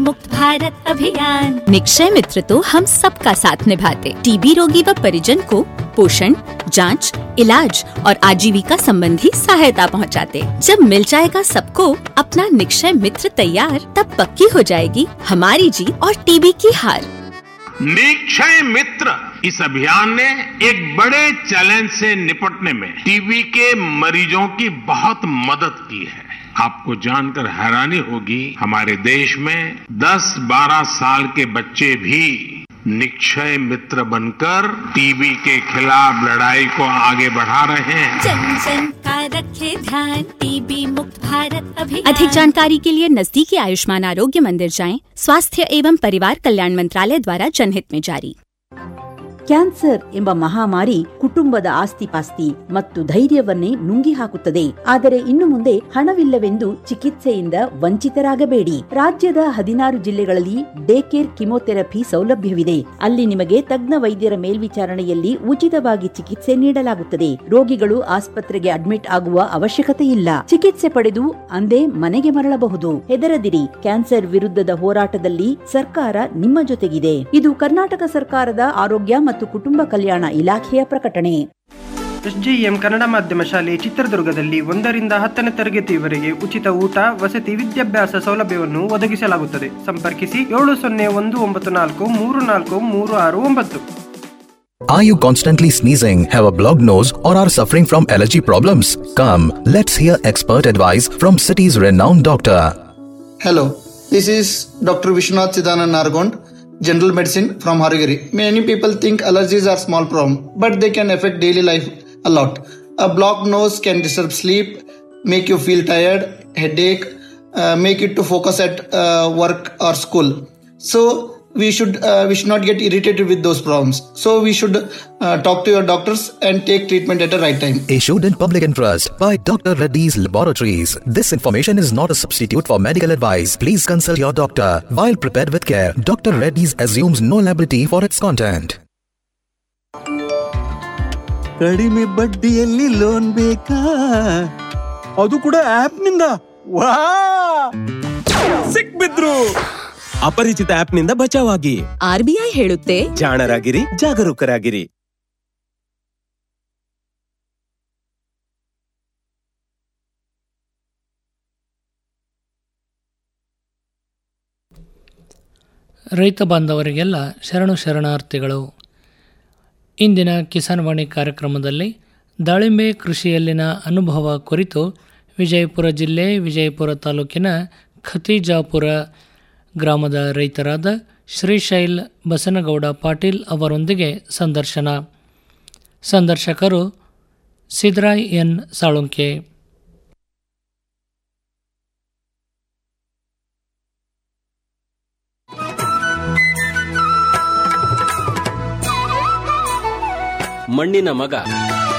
मुक्त भारत अभियान। निक्षय मित्र तो हम सबका साथ निभाते। टीबी रोगी व परिजन को पोषण, जांच, इलाज और आजीविका संबंधी सहायता पहुंचाते। जब मिल जाएगा सबको अपना निक्षय मित्र तैयार, तब पक्की हो जाएगी हमारी जीत और टीबी की हार। निक्षय मित्र इस अभियान ने एक बड़े चैलेंज से निपटने में टीबी के मरीजों की बहुत मदद की है। आपको जानकर हैरानी होगी, हमारे देश में 10-12 साल के बच्चे भी निक्षय मित्र बनकर टीबी के खिलाफ लड़ाई को आगे बढ़ा रहे हैं। जन जन का रखे ध्यान, टीबी मुक्त भारत अभियान। अधिक जानकारी के लिए नजदीकी आयुष्मान आरोग्य मंदिर जाएं। स्वास्थ्य एवं परिवार कल्याण मंत्रालय द्वारा जनहित में जारी। ಕ್ಯಾನ್ಸರ್ ಎಂಬ ಮಹಾಮಾರಿ ಕುಟುಂಬದ ಆಸ್ತಿಪಾಸ್ತಿ ಮತ್ತು ಧೈರ್ಯವನ್ನೇ ನುಂಗಿ ಹಾಕುತ್ತದೆ. ಆದರೆ ಇನ್ನು ಮುಂದೆ ಹಣವಿಲ್ಲವೆಂದು ಚಿಕಿತ್ಸೆಯಿಂದ ವಂಚಿತರಾಗಬೇಡಿ. ರಾಜ್ಯದ 16 ಜಿಲ್ಲೆಗಳಲ್ಲಿ ಡೇ ಕೇರ್ ಕಿಮೋಥೆರಪಿ ಸೌಲಭ್ಯವಿದೆ. ಅಲ್ಲಿ ನಿಮಗೆ ತಜ್ಞ ವೈದ್ಯರ ಮೇಲ್ವಿಚಾರಣೆಯಲ್ಲಿ ಉಚಿತವಾಗಿ ಚಿಕಿತ್ಸೆ ನೀಡಲಾಗುತ್ತದೆ. ರೋಗಿಗಳು ಆಸ್ಪತ್ರೆಗೆ ಅಡ್ಮಿಟ್ ಆಗುವ ಅವಶ್ಯಕತೆ ಇಲ್ಲ. ಚಿಕಿತ್ಸೆ ಪಡೆದು ಅಂದೇ ಮನೆಗೆ ಮರಳಬಹುದು. ಹೆದರದಿರಿ, ಕ್ಯಾನ್ಸರ್ ವಿರುದ್ಧದ ಹೋರಾಟದಲ್ಲಿ ಸರ್ಕಾರ ನಿಮ್ಮ ಜೊತೆಗಿದೆ. ಇದು ಕರ್ನಾಟಕ ಸರ್ಕಾರದ ಆರೋಗ್ಯ ಮತ್ತು ಕುಟುಂಬ ಕಲ್ಯಾಣ ಇಲಾಖೆಯ ಪ್ರಕಟಣೆ. SJM ಕನ್ನಡ ಮಾಧ್ಯಮ ಶಾಲೆ ಚಿತ್ರದುರ್ಗದಲ್ಲಿ 1ರಿಂದ 10ನೇ ತರಗತಿಯವರೆಗೆ ಉಚಿತ ಊಟ, ವಸತಿ, ವಿದ್ಯಾಭ್ಯಾಸ ಸೌಲಭ್ಯವನ್ನು ಒದಗಿಸಲಾಗುತ್ತದೆ. ಸಂಪರ್ಕಿಸಿ 7019343439. Are you constantly sneezing, have a blocked nose, or are suffering from allergy problems? Come, let's hear expert advice from city's renowned doctor. Hello, this is Dr. Vishwanath Siddhanand Nargond, General Medicine from Harigiri. Many people think allergies are small problem, but they can affect daily life a lot. A blocked nose can disturb sleep, make you feel tired, headache, make it to focus at work or school. So we should not get irritated with those problems. So we should talk to your doctors and take treatment at the right time. Issued in public interest by Dr. Reddy's Laboratories. This information is not a substitute for medical advice. Please consult your doctor. While prepared with care, Dr. Reddy's assumes no liability for its content. ಕಡಿಮೆ ಬಡ್ಡಿಯಲ್ಲಿ loan ಬೇಕಾ? ಅದು ಕೂಡ app ನಿಂದ? ವಾ, ಸಿಕ್ಬಿದ್ರು. ಅಪರಿಚಿತ app ನಿಂದ ಬಚಾವಾಗಿ. RBI ಹೇಳುತ್ತೆ, ಜಾಣರಾಗಿರಿ, ಜಾಗರೂಕರಾಗಿರಿ. ರೈತ ಬಾಂಧವರಿಗೆಲ್ಲ ಶರಣಾರ್ಥಿಗಳು. ಇಂದಿನ ಕಿಸಾನ್ ವಾಣಿ ಕಾರ್ಯಕ್ರಮದಲ್ಲಿ ದಾಳಿಂಬೆ ಕೃಷಿಯಲ್ಲಿನ ಅನುಭವ ಕುರಿತು ವಿಜಯಪುರ ಜಿಲ್ಲೆ ವಿಜಯಪುರ ತಾಲೂಕಿನ ಖತೀಜಾಪುರ ಗ್ರಾಮದ ರೈತರಾದ ಶ್ರೀಶೈಲ್ ಬಸನಗೌಡ ಪಾಟೀಲ್ ಅವರೊಂದಿಗೆ ಸಂದರ್ಶಕರು ಸಿದ್ರಾಯ್ ಎನ್ ಸಾಳುಂಕೆ. ಮಣ್ಣಿನ ಮಗ